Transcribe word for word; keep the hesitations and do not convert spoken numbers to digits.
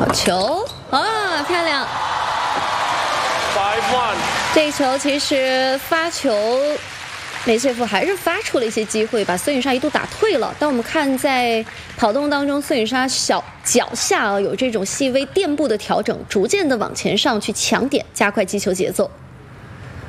好球啊，漂亮！这一球其实发球，梅切夫还是发出了一些机会，把孙颖莎一度打退了。但我们看在跑动当中，孙颖莎小脚下啊有这种细微垫步的调整，逐渐的往前上去抢点，加快击球节奏。